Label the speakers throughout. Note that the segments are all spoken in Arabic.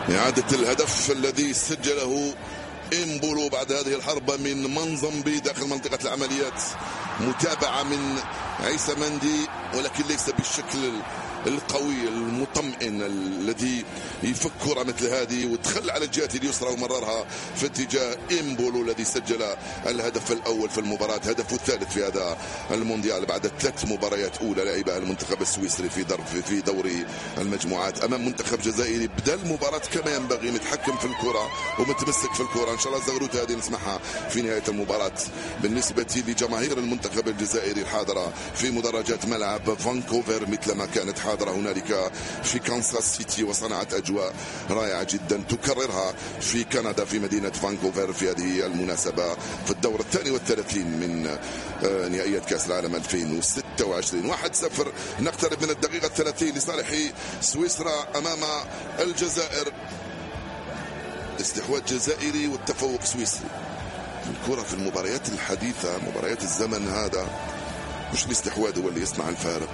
Speaker 1: إعادة الهدف الذي سجله إمبولو بعد هذه الحربة من منزمبي داخل منطقة العمليات. متابعة من عيسى مندي ولكن ليس بالشكل القوي المطمئن الذي يفك كرة مثل هذه وتخلى على الجهة اليسرى ومررها في اتجاه إمبولو الذي سجل الهدف الأول في المباراة، هدفه الثالث في هذا المونديال بعد 3 مباريات أولى لعبها المنتخب السويسري في دوري المجموعات أمام منتخب جزائري. بدأ المباراة كما ينبغي، متحكم في الكرة ومتمسك في الكرة. إن شاء الله زغروت هذه نسمعها في نهاية المباراة. بالنسبة لجماهير المنتخب الجزائري الحاضرة في مدرجات ملعب فانكوفر مثلما كانت حاضرة هنالك في كانساس سيتي وصنعت أجواء رائعة جدا تكررها في كندا في مدينة فانكوفر في هذه المناسبة في الدور 32 من نهائيات كأس العالم 2026. 1-0 نقترب من الدقيقة 30 لصالح سويسرا أمام الجزائر. استحواذ جزائري والتفوق سويسري. الكرة في المباريات الحديثة مباريات الزمن هذا مش الاستحواذ هو اللي يصنع الفارق.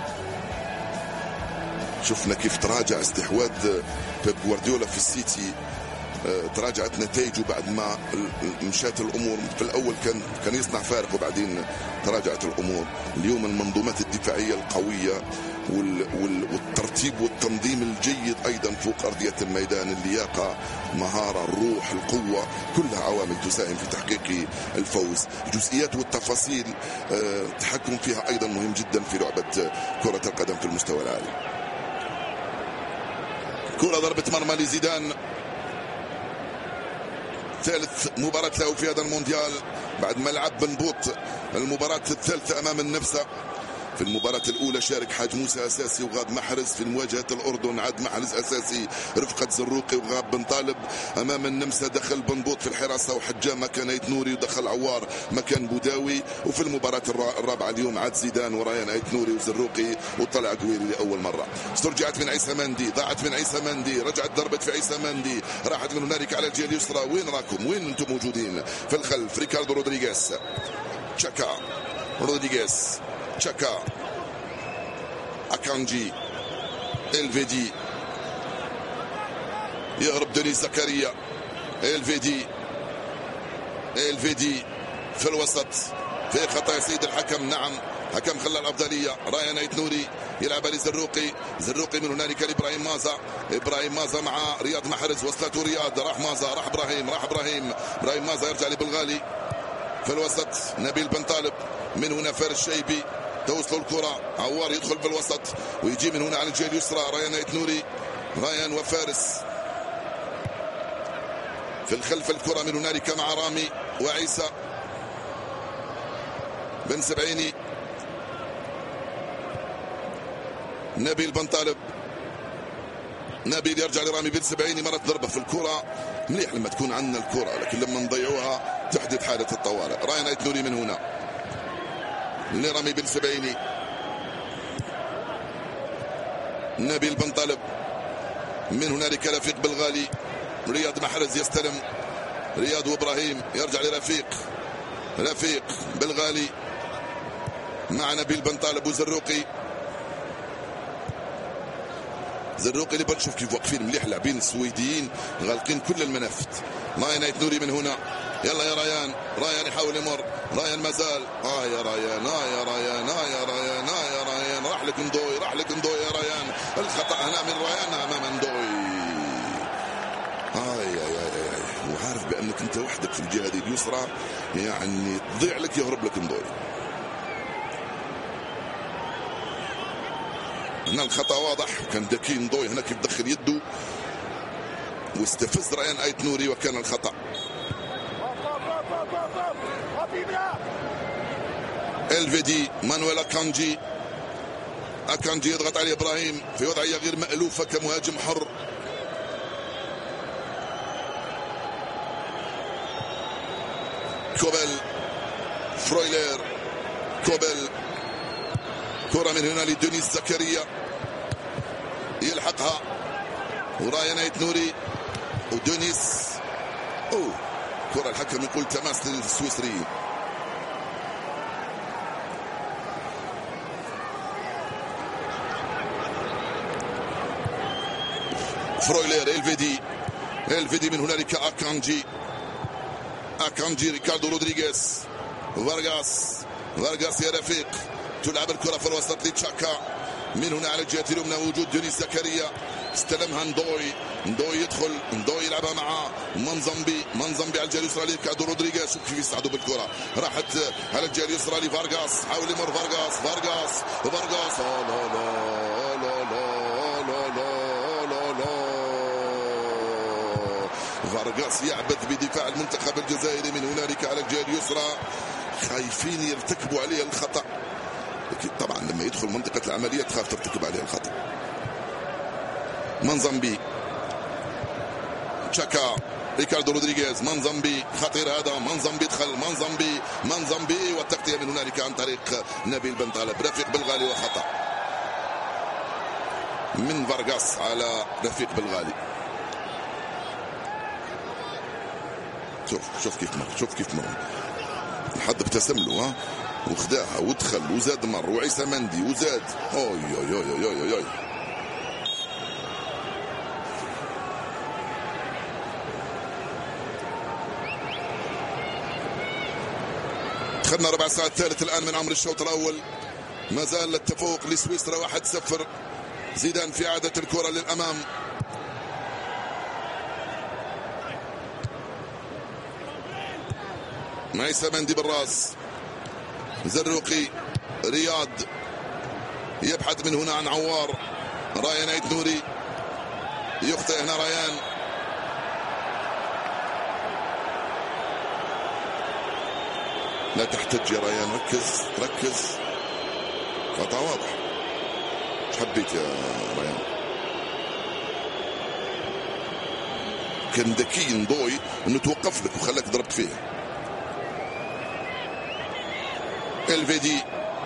Speaker 1: شفنا كيف تراجع استحواذ بيب جوارديولا في السيتي، تراجعت نتائجه بعد ما مشات الامور. في الاول كان يصنع فارق وبعدين تراجعت الامور. اليوم المنظومات الدفاعيه القويه والترتيب والتنظيم الجيد ايضا فوق ارضيه الميدان، اللياقه، مهاره، الروح، القوه، كلها عوامل تساهم في تحقيق الفوز. الجزئيات والتفاصيل التحكم فيها ايضا مهم جدا في لعبه كره القدم في المستوى العالي. كرة ضربة مرمى لزيدان، ثالث مباراة له في هذا المونديال بعد ما لعب بنبوط المباراة الثالثة أمام النمسا. في المباراة الأولى شارك حاج موسى أساسي وغاب محرز. في مواجهة الأردن عاد محرز أساسي رفقة زروقي وغاب بن طالب. أمام النمسا دخل بنبوط في الحراسة وحجام مكان أيت نوري ودخل عوار مكان بوداوي. وفي المباراة الرابعة اليوم عاد زيدان ورايان أيت نوري وزروقي وطلع قويري لأول مرة. استرجعت من عيسى مندي، ضاعت من عيسى مندي، رجعت ضربت في عيسى مندي، راحت من هنالك على الجهة اليسرى. وين راكم؟ وين أنتم موجودين؟ في الخلف ريكاردو رودريغيز، تشاكا، رودريغيز، تشاكا، أكانجي، الفيدي، يهرب دونيس زكريا، الفيدي في الوسط، في خطأ يا سيد الحكم. نعم حكم خلى الأفضلية. رايان أيت نوري يلعب لزروقي، زروقي من هنالك لإبراهيم مازا، إبراهيم مازا مع رياض محرز، وصلته رياض، راح مازا، راح إبراهيم مازا يرجع لبلغالي في الوسط. نبيل بن طالب من هنا فارس شيبي، توصل الكرة، عوار يدخل بالوسط ويجي من هنا على الجهة اليسرى. رايان أيت نوري، رايان وفارس في الخلف. الكرة من هنالك مع رامي وعيسى بن سبعيني. نبيل بن طالب، نبيل يرجع لرامي بن سبعيني. مرت ضربة في الكرة. مليح لما تكون عندنا الكرة لكن لما نضيعوها تحدث حالة الطوارئ. رايان أيت نوري من هنا لرامي بن سبعيني. نبيل بن طالب من هنالك رفيق بلغالي. رياض محرز يستلم، رياض وابراهيم يرجع لرفيق بلغالي مع نبيل بن طالب وزروقي. اللي بنشوف كيف واقفين مليح اللاعبين السويديين غالقين كل المنافذ. رايان أيت نوري من هنا، يلا يا رايان يحاول يمر، رايان مازال، يا رايان راح لك ندوي يا رايان. الخطأ هنا من رايان امام ندوي. وعارف بانك انت وحدك في الجهة دي اليسرى يعني تضيع لك يهرب لك ندوي. هنا الخطأ واضح، كان ذكي ندوي هنا كيف دخل يده واستفز رايان أيت نوري وكان الخطأ. الفيدي مانويل أكانجي يضغط عليه إبراهيم في وضعية غير مألوفة كمهاجم حر. كوبل، فرويلر، كوبل، كرة من هنا لدونيس زكريا يلحقها ورايان أيت نوري ودونيس. كرة الحكم يقول تماس للسويسريين. فرويلر. الفيدي من هنالك اكانجي ريكاردو رودريغيز. فارغاس يا رفيق، تلعب الكرة في الوسط لتشاكا. من هنا على الجهة اليمنى وجود دونيس زكريا، استلمها ندوي يدخل، ندوي يلعبها مع منزمبي على الجهة اليسرى لريكاردو رودريغيز. شوف كيف يساعدوا بالكرة، راحت على الجهة اليسرى لفارغاس، حاول يمر فارغاس. فارغاس يعبث بدفاع المنتخب الجزائري من هنالك على الجهة اليسرى، خايفين يرتكبوا عليه الخطأ. لكن طبعا لما يدخل منطقة العملية تخاف ترتكب عليه الخطأ. منزمبي، تشاكا، ريكاردو رودريغيز. منزمبي خطير هذا، منزمبي دخل، منزمبي والتغطية من هنالك عن طريق نبيل بن طالب. رفيق بالغالي وخطأ من فارغاس على رفيق بالغالي. شوف كيف مر الحظ ابتسم له وخداها ودخل وزاد مر، وعيسى مندي وزاد. اوي دخلنا ربع ساعة الثالث الآن من عمر الشوط الأول. ما زال التفوق لسويسرا 1-0. زيدان في إعادة الكرة للأمام. عيسى مندي بالراس، زروقي، رياض يبحث من هنا عن عوار. رايان عيد نوري يخطئ هنا. رايان لا تحتج يا رايان، ركز. خطأ واضح. ايش حبيت يا رايان؟ كان ذكي نضوي انه توقف لك وخلاك ضربت فيه. الفيدي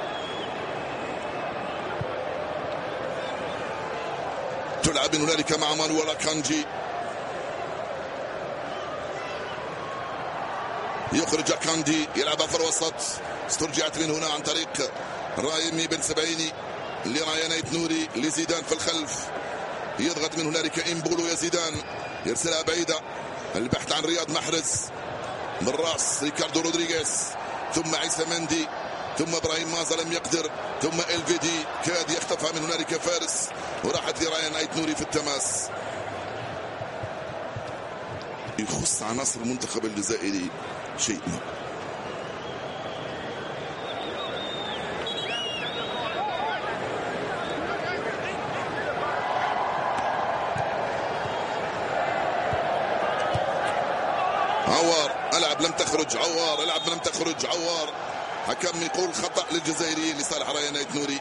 Speaker 1: تلعب من هنالك مع مانويل اكانجي. يخرج اكاندي يلعبها في الوسط، استرجعت من هنا عن طريق رايمي بن سبعيني لرايان عيد نوري لزيدان في الخلف. يضغط من هنالك امبولو يا زيدان، يرسلها بعيدة. البحث عن رياض محرز بالراس، ريكاردو رودريغيز، ثم عيسى مندي، ثم ابراهيم مازا لم يقدر، ثم الفيدي كاد يخطفها من هنالك فارس، وراحت لرايان عيد نوري في التماس. يخص عناصر المنتخب الجزائري شيء ما. عوار العب لم تخرج، عوار العب لم تخرج، عوار حكم يقول خطأ للجزائريين لصالح رايان عيد نوري.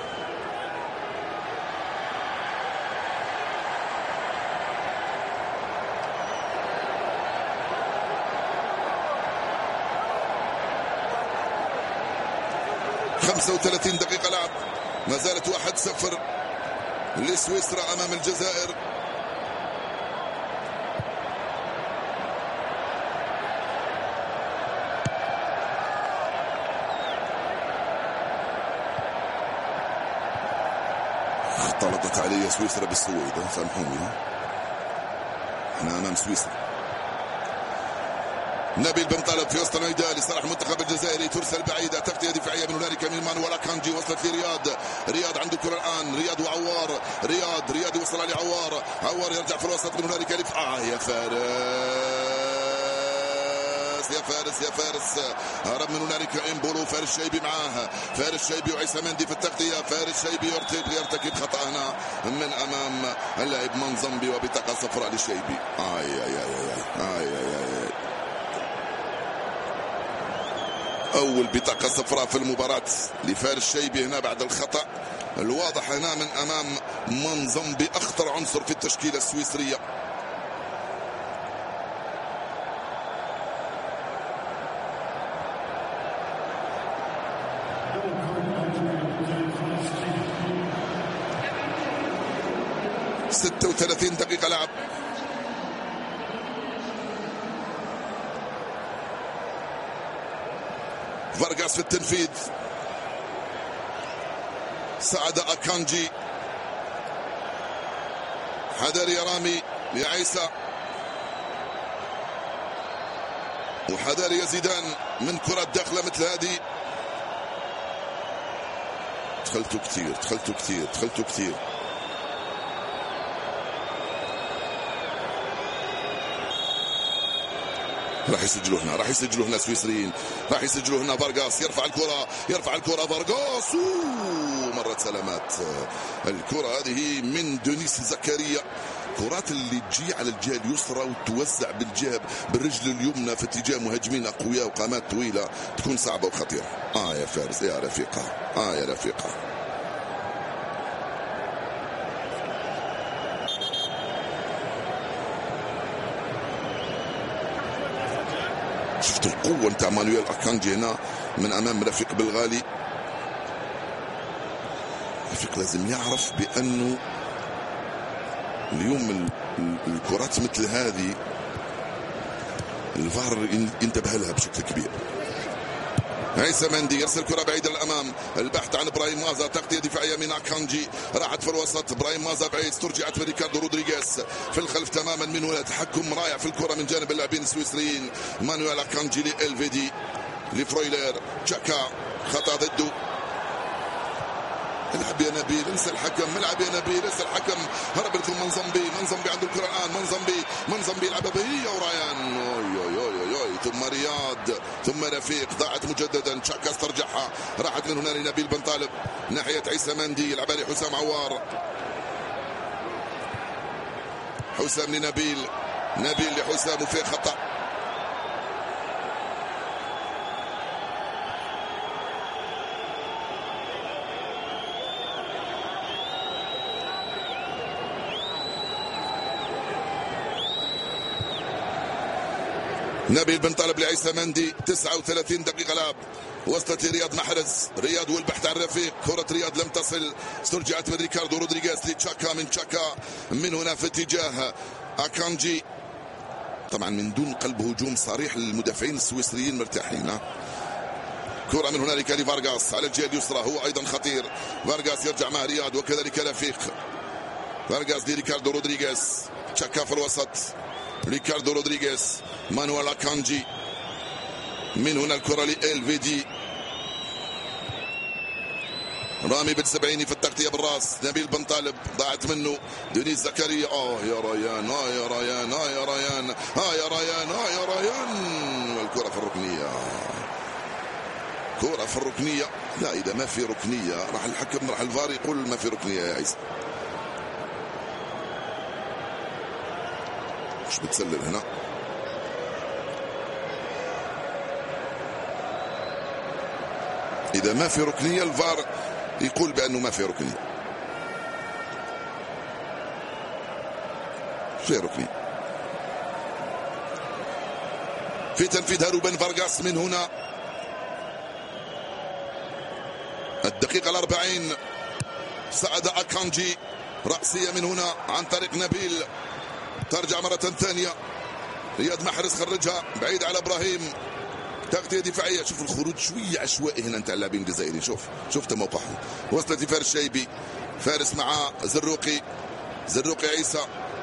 Speaker 1: و30 دقيقة لعب، ما زالت 1-0 لسويسرا أمام الجزائر. اختلطت علي سويسرا بالسويد، سامحوني، احنا أمام سويسرا. نبيل بن طالب في وسط الميدان لصالح المنتخب الجزائري، ترسل بعيدة، تغطية دفاعية من هنالك من مانويل اكانجي، وصلت لرياض. رياض عنده كرة الآن، رياض وعوار، رياض يوصلها لعوار، عوار يرجع في الوسط من هنالك يا فارس هرب من هنالك امبولو، فارس شيبي معاه، فارس شيبي وعيسى مندي في التغطية. فارس شيبي يرتكب خطأ هنا من أمام اللاعب منزمبي، وبطاقة صفراء للشيبي. أول بطاقة صفراء في المباراة لفارس شيبي هنا بعد الخطأ الواضح هنا من أمام منزمبي، أخطر عنصر في التشكيلة السويسرية. ستة 30 دقيقة لعب. فارغاس في التنفيذ، سعد أكانجي، حذر يا رامي يا عيسى، وحذر يا زيدان من كرة داخلة مثل هذه. دخلتوا كثير. راح يسجلوا هنا السويسريين، راح يسجلوا هنا. فارغاس يرفع الكرة فارغاس، مرت سلامات. الكرة هذه من دونيس زكريا. كرات اللي تجي على الجهة اليسرى وتوزع بالجهة بالرجل اليمنى في اتجاه مهاجمين أقوياء وقامات طويلة تكون صعبة وخطيرة. يا فارس يا رفيقة، يا رفيقة. شفت القوة نتاع مانويل أكانجي هنا من أمام رفيق بالغالي. رفيق لازم يعرف بأنه اليوم الكرات مثل هذه الفار ينتبه لها بشكل كبير. عيسى مندي يرسل كرة بعيدة للأمام، البحث عن إبراهيم مازا، تغطية دفاعية من أكانجي، راحت في الوسط. إبراهيم مازا بعيد، استرجعت من ريكاردو رودريغيز في الخلف تماما. من هنا تحكم رائع في الكرة من جانب اللاعبين السويسريين. مانويل أكانجي لإلفيدي لفرويلر، تشاكا خطأ ضده. العب يا نبيل، انسى الحكم، العب يا نبيل، انسى الحكم. هرب لكم منزمبي عنده الكرة الآن. منزمبي يلعبها بهي وريان، ثم رياض، ثم رفيق، ضاعت مجددا. تشاكا استرجعها، راحت من هنا لنبيل بن طالب ناحية عيسى مندي، يلعبها لحسام عوار. حسام لنبيل، نبيل لحسام، وفي خطأ. نبيل بن طالب لعيسى مندي، 39 دقيقة لعب. وصلت لرياض محرز، رياض والبحث عن رفيق. كرة رياض لم تصل، استرجعت من ريكاردو رودريغيز لتشاكا، من تشاكا من هنا في اتجاه أكانجي. طبعا من دون قلب هجوم صريح للمدافعين السويسريين مرتاحين. كرة من هنالك لفارغاس على الجهة اليسرى، هو أيضا خطير. فارغاس يرجع مع رياض وكذلك رفيق. فارغاس لريكاردو رودريغيز، تشاكا في الوسط، ريكاردو رودريغيز، مانويل أكانجي. من هنا الكرة لإلفيدي، رامي بالسبعيني في التغطية بالراس. نبيل بن طالب ضاعت منه. دونيس زكريا، يا ريان، يا ريان، يا ريان، يا ريان، يا ريان. والكرة في الركنية، كرة في الركنية. لا، إذا ما في ركنية راح الحكم، راح الفار يقول ما في ركنية يا عيسى. مش بتسلل هنا. إذا ما في ركنية الفار يقول بأنه ما في ركنية. في ركنية في تنفيذها روبن فارغاس. من هنا الدقيقة 40 صعد أكانجي، رأسية من هنا عن طريق نبيل، ترجع مرة ثانية. رياض محرز خرجها بعيد على إبراهيم، تغطية دفاعية. شوف الخروج شوية عشوائي هنا نتاع اللاعبين الجزائريين. شوف موقعهم. وصلت لفارس الشيبي، فارس مع زروقي عيسى.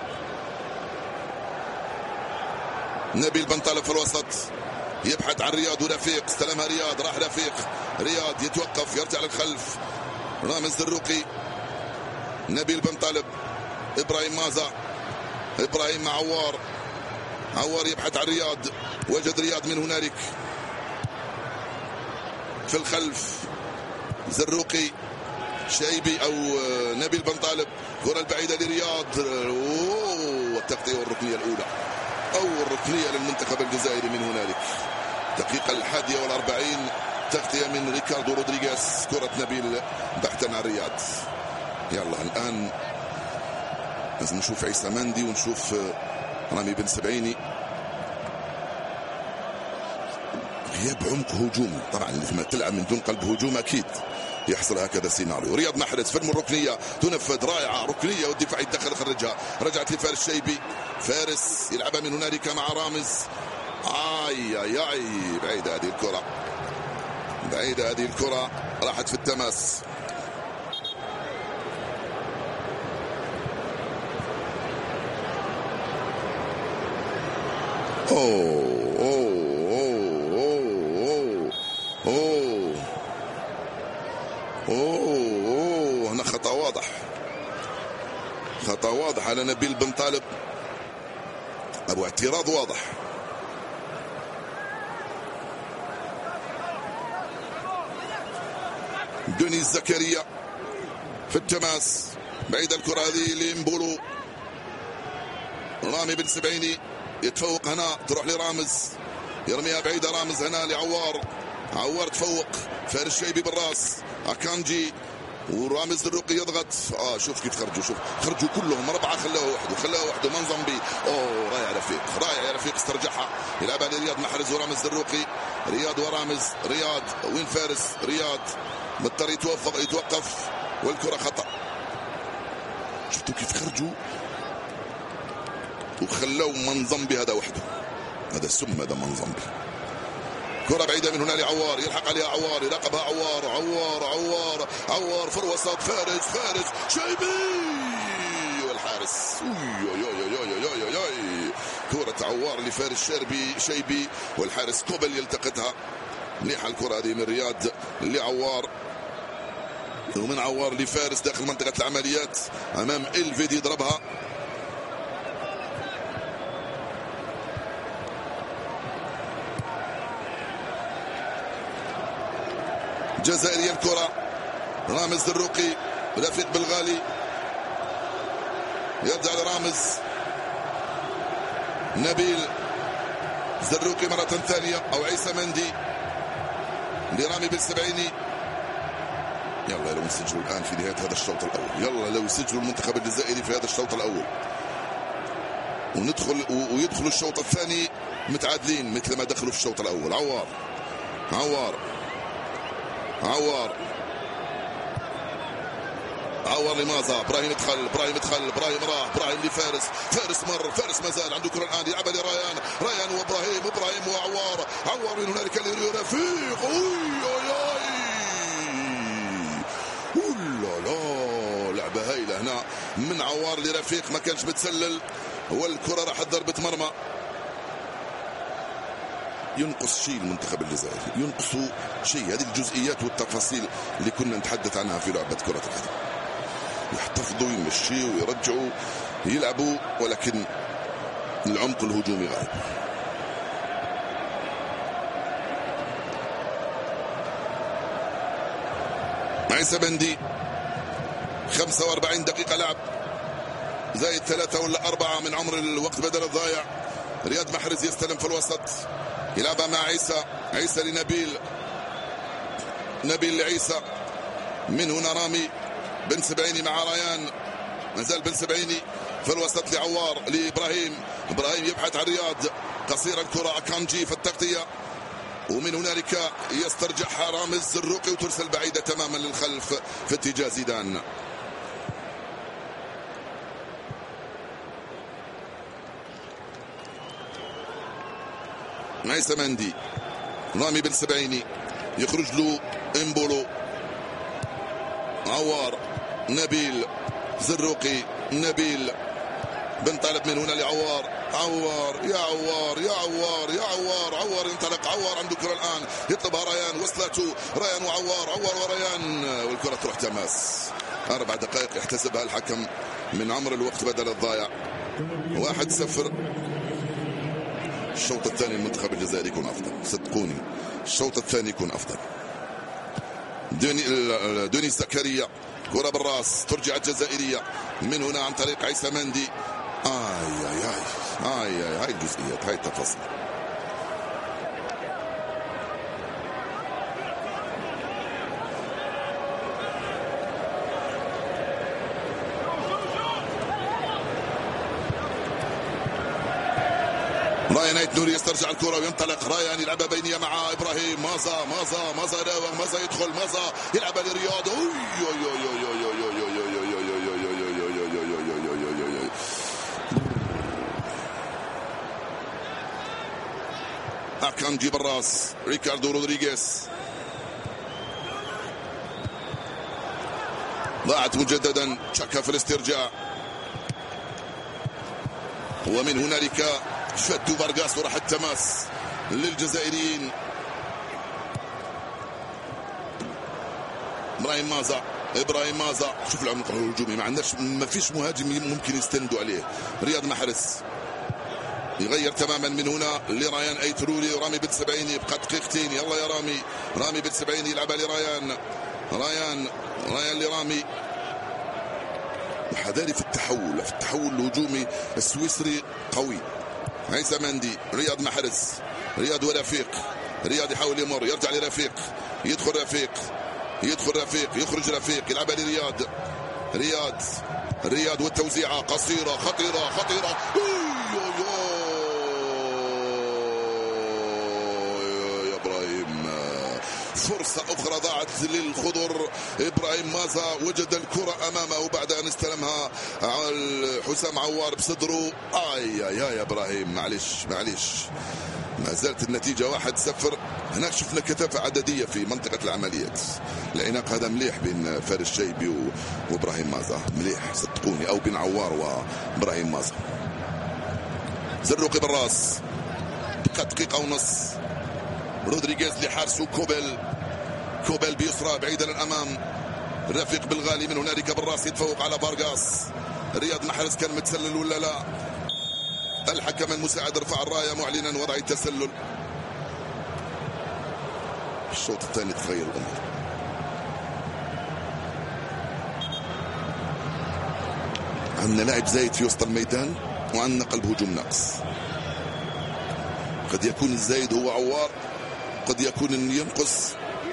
Speaker 1: نبيل بن طالب في الوسط يبحث عن رياض ورفيق، استلمها رياض، راح رياض يتوقف، يرجع للخلف. رامز زروقي، نبيل بن طالب، إبراهيم مازا، إبراهيم مع عوار يبحث عن رياض، وجد رياض من هنالك في الخلف. زروقي، شيبي أو نبيل بن طالب، كرة البعيدة لرياض. والتغطية والركنية الأولى أو الركنية للمنتخب الجزائري من هنالك. دقيقة 41 تغطية من ريكاردو رودريغيز، كرة نبيل بحثا عن رياض. يلا الآن لازم نشوف عيسى مندي ونشوف رامي بن سبعيني. غياب عمق هجومي طبعا، لما تلعب من دون قلب هجوم اكيد يحصل هكذا سيناريو. رياض محرز فيلم الركنيه تنفذ، رائعه ركنيه، والدفاع يتدخل خرجها، رجعت لفارس الشيبي. فارس يلعبها من هنالك مع رامز. بعيده هذه الكره، راحت في التماس. أوه أوه أوه أوه أوه هنا خطأ واضح، خطأ واضح على نبيل بن طالب، أبو اعتراض واضح. دونيس زكريا في التماس، بعيد الكرة هذه لمبولو، رامي بن سبعيني يتفوق هنا، تروح لرامز، يرميها بعيدة رامز هنا لعوار، عوار تفوق، فارس شيبي بالراس، أكانجي ورامز الرقي يضغط. شوف كيف خرجوا، شوف خرجوا كلهم أربعة، خلاها وحده منظمبي. رائع رفيق، رائع يا رفيق، استرجعها يلعبها لرياض محرز ورامز الرقي، رياض ورامز، رياض وين فارس؟ رياض مضطر يتوقف والكرة خطأ. شفتوا كيف خرجوا وخلوا منظمبي هذا وحده، هذا سم، هذا منظمبي. كرة بعيدة من هنا لعوار، يلحق عليها عوار، يراقبها عوار في الوسط، فارس شيبي والحارس. كرة عوار لفارس شيبي والحارس كوبل يلتقطها. مليحة الكرة هذه من رياض لعوار، ومن عوار لفارس داخل منطقة العمليات أمام الفيدي، ضربها. جزائرية الكرة، رامز الرقي، رفيق بالغالي، يرجع لرامز، نبيل زروقي مرة ثانية أو عيسى مندي لرامي بالسبعيني. يلا لو يسجلوا الآن في نهاية هذا الشوط الأول، يلا لو يسجلوا المنتخب الجزائري في هذا الشوط الأول ويدخلوا الشوط الثاني متعادلين مثل ما دخلوا في الشوط الأول. عوار لمازا، ابراهيم دخل، ابراهيم راح، ابراهيم لفارس، فارس مازال عنده كرة الآن، يلعبها لريان وابراهيم عوار من هنالك لرفيق. لعبة هايلة هنا من عوار لرفيق، ما كانش متسلل والكرة راحت ضربة مرمى. ينقص شيء المنتخب الجزائري، ينقص شيء، هذه الجزئيات والتفاصيل اللي كنا نتحدث عنها في لعبة كرة القدم. يحتفظوا، يمشيوا، يرجعوا، يلعبوا، ولكن العمق الهجومي غائب. عيسى بندي 45 دقيقة لعب، زائد 3 ولا 4 من عمر الوقت بدل الضايع. رياض محرز يستلم في الوسط، يلعبها مع عيسى نبيل لعيسى، من هنا رامي بن سبعيني مع ريان، مازال بن سبعيني في الوسط لعوار لإبراهيم يبحث عن رياض، قصير الكرة، أكانجي في التغطية، ومن هنالك يسترجعها رامز الرقي وترسل بعيدة تماما للخلف في اتجاه زيدان. عيسى مندي، رامي بن سبعيني، يخرج له امبولو، عوار، نبيل زروقي، نبيل بن طالب من هنا لعوار، عوار ينطلق، عوار عنده كرة الآن، يطلبها ريان، وصلته ريان عوار وريان، والكرة تروح تماس. 4 دقائق يحتسبها الحكم من عمر الوقت بدل الضايع. 1-0. الشوط الثاني المنتخب الجزائري يكون أفضل، صدقوني الشوط الثاني يكون أفضل. دونيس زكريا، كرة بالراس، ترجع الجزائرية من هنا عن طريق عيسى مندي. هاي الجزئيات، هاي التفاصيل. رايان ايت نوري يسترجع الكرة وينطلق، رايان يلعبها بينية مع إبراهيم، مازا يدخل، يلعبها لرياض، أكانجي بالراس، ريكاردو رودريغيز، ضاعت مجددا، تشاكا في الاسترجاع، ومن هنالك شدوا فارغاس وراح التماس للجزائريين. إبراهيم مازا شوف العمق الهجومي، ما فيش مهاجم ممكن يستندوا عليه. رياض محرز يغير تماما من هنا لريان أيتروري، ورامي بالسبعيني يبقى دقيقتين. يلا يا رامي بالسبعيني يلعبها لريان، ريان لرامي. حذاري في التحول الهجومي السويسري قوي. عيسى مندي، رياض محرز، رياض ورفيق. رياض يحاول يمر، يرجع لرفيق، يدخل رفيق، يخرج رفيق، يلعبها رياض والتوزيعة قصيرة خطيرة. يا إبراهيم، فرصة أخرى ضاعت للخضر. إبراهيم مازا وجد الكرة أمامه بعد أن استلمها حسام عوار بصدره. يا إبراهيم، معلش ما زالت النتيجة 1-0. هناك شفنا كثافة عددية في منطقة العمليات. العناق هذا مليح بين فارس الشيبي وإبراهيم مازا، مليح صدقوني، أو بين عوار وإبراهيم مازا. زروقي بالراس، دقيقة ونص. رودريغيز لحارسه كوبل بيسرى بعيدا للأمام. رفيق بالغالي من هنالك بالراس يتفوق على فارغاس. رياض محرز كان متسلل ولا لا؟ الحكم المساعد رفع الراية معلنا وضع التسلل. الشوط الثاني تغير الأمور. عندنا لاعب زايد في وسط الميدان، وعندنا قلب هجوم ناقص. قد يكون الزايد هو عوار، قد يكون ينقص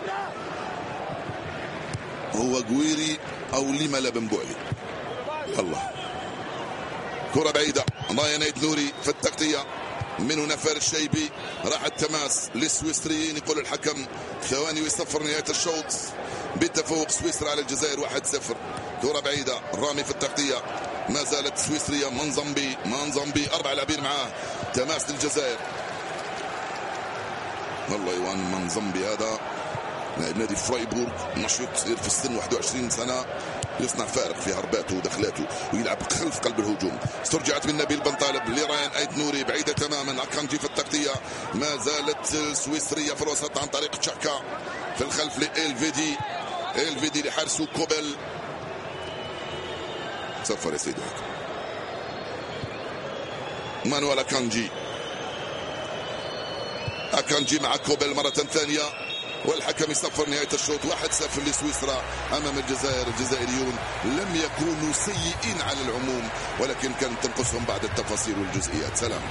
Speaker 1: هو قويري أو لما لا بن بوعلي. الله، كرة بعيدة. رايان أيتروري في التغطية من هنا. فارس الشيبي راح التماس للسويسريين. يقول الحكم ثواني ويصفر نهاية الشوط بتفوق سويسرا على الجزائر 1-0. كرة بعيدة، رامي في التغطية، ما زالت سويسرية. منزمبي 4 لاعبين معاه. تماس للجزائر. والله يوان منزمبي هذا لاعب نادي فرايبورغ، نشيط صغير في السن، 21 سنة، يصنع فارق في هرباته ودخلاته ويلعب خلف قلب الهجوم. استرجعت من نبيل بن طالب لريان أيتنوري بعيدة تماما. أكانجي في التغطية، ما زالت سويسرية في الوسط عن طريق تشاكا. في الخلف لإلفيدي لحارسه كوبل. صفر يا سيدي. مانويل أكانجي مع كوبل مرة ثانية، والحكم يصفر نهاية الشوط 1-0 لسويسرا أمام الجزائر. الجزائريون لم يكونوا سيئين على العموم، ولكن كانت تنقصهم بعض التفاصيل والجزئيات. سلام.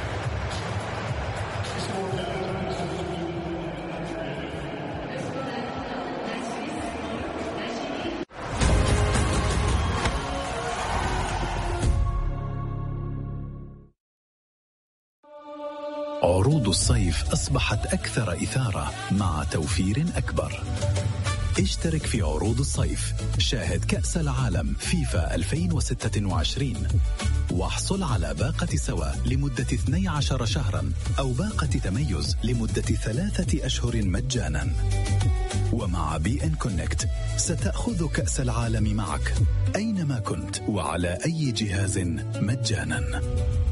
Speaker 2: عروض الصيف أصبحت أكثر إثارة مع توفير أكبر. اشترك في عروض الصيف، شاهد كأس العالم فيفا 2026، واحصل على باقة سوا لمدة 12 شهرا أو باقة تميز لمدة 3 أشهر مجانا. ومع BN Connect ستأخذ كأس العالم معك أينما كنت وعلى أي جهاز مجانا.